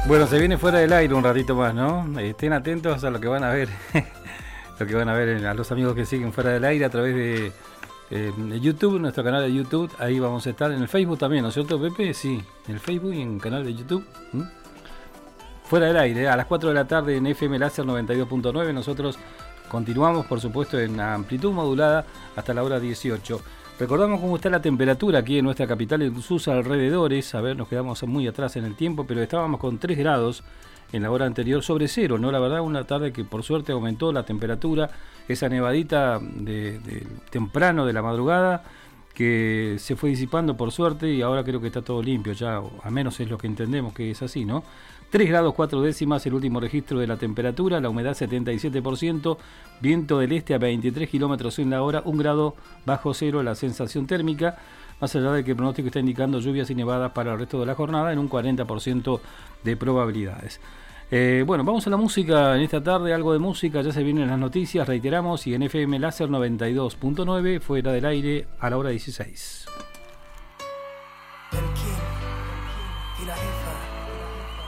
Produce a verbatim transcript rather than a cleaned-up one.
Bueno, se viene fuera del aire un ratito más, ¿no? Estén atentos a lo que van a ver. Lo que van a ver a los amigos que siguen fuera del aire a través de, eh, de YouTube, nuestro canal de YouTube. Ahí vamos a estar en el Facebook también, ¿no es cierto, Pepe? Sí, en el Facebook y en el canal de YouTube. ¿Mm? Fuera del aire, a las cuatro de la tarde en F M Láser noventa y dos punto nueve. Nosotros continuamos, por supuesto, en amplitud modulada hasta la hora dieciocho. Recordamos cómo está la temperatura aquí en nuestra capital, en sus alrededores. A ver, nos quedamos muy atrás en el tiempo, pero estábamos con tres grados en la hora anterior sobre cero, ¿no? La verdad, una tarde que por suerte aumentó la temperatura, esa nevadita de, de temprano de la madrugada que se fue disipando por suerte y ahora creo que está todo limpio ya, o al menos es lo que entendemos que es así, ¿no? tres grados cuatro décimas el último registro de la temperatura, la humedad setenta y siete por ciento, viento del este a veintitrés kilómetros en la hora, un grado bajo cero la sensación térmica, más allá de que el pronóstico está indicando lluvias y nevadas para el resto de la jornada en un cuarenta por ciento de probabilidades. Eh, bueno, vamos a la música en esta tarde, algo de música, ya se vienen las noticias, reiteramos, y en F M Láser noventa y dos punto nueve, fuera del aire a la hora dieciséis. El King y la jefa.